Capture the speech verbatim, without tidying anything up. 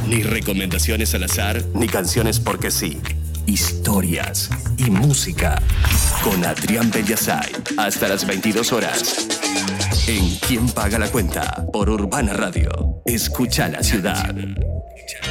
Ni recomendaciones al azar, ni canciones porque sí. Historias y música con Adrián Bellasay. Hasta las veintidós horas. En ¿Quién paga la cuenta? Por Urbana Radio. Escucha la ciudad.